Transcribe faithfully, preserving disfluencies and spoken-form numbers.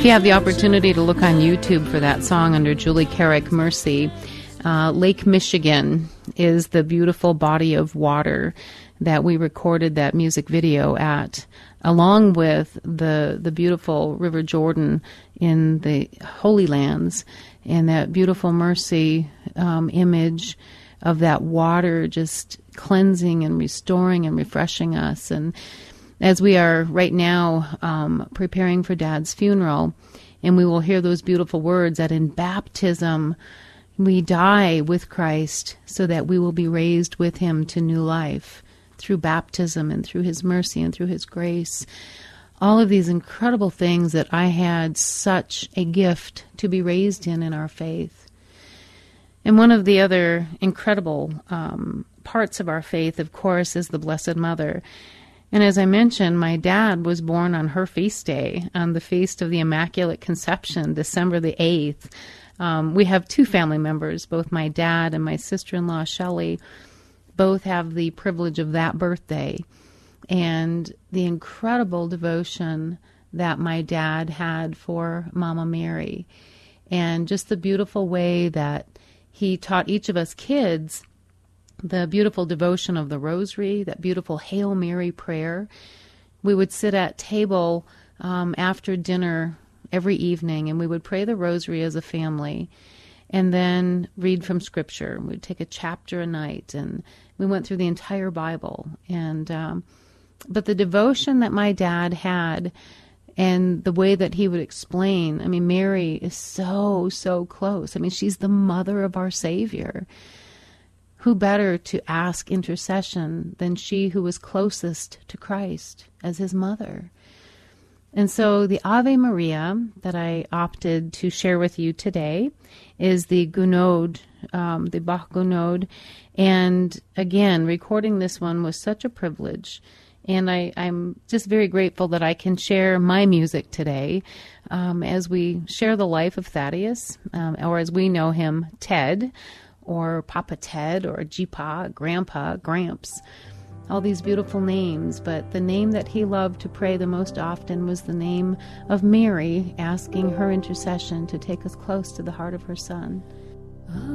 you have the opportunity to look on YouTube for that song under Julie Carrick, Mercy, uh, Lake Michigan is the beautiful body of water that we recorded that music video at, along with the the beautiful River Jordan in the Holy Lands, and that beautiful Mercy um, image of that water just cleansing and restoring and refreshing us. And as we are right now um, preparing for Dad's funeral, and we will hear those beautiful words that in baptism we die with Christ so that we will be raised with him to new life through baptism and through his mercy and through his grace. All of these incredible things that I had such a gift to be raised in in our faith. And one of the other incredible um, parts of our faith, of course, is the Blessed Mother. And as I mentioned, my dad was born on her feast day, on the Feast of the Immaculate Conception, December the eighth. Um, we have two family members, both my dad and my sister-in-law, Shelley, both have the privilege of that birthday. And the incredible devotion that my dad had for Mama Mary. And just the beautiful way that he taught each of us kids the beautiful devotion of the rosary, that beautiful Hail Mary prayer. We would sit at table um, after dinner every evening, and we would pray the rosary as a family, and then read from Scripture. We'd take a chapter a night, and we went through the entire Bible. And um, but the devotion that my dad had, and the way that he would explain, I mean, Mary is so, so close. I mean, she's the mother of our Savior. Who better to ask intercession than she who was closest to Christ as his mother? And so the Ave Maria that I opted to share with you today is the Gounod, um, the Bach Gounod. And again, recording this one was such a privilege. And I, I'm just very grateful that I can share my music today um, as we share the life of Thaddeus, um, or as we know him, Ted, or Papa Ted, or G-Pa, Grandpa, Gramps, all these beautiful names. But the name that he loved to pray the most often was the name of Mary, asking her intercession to take us close to the heart of her Son.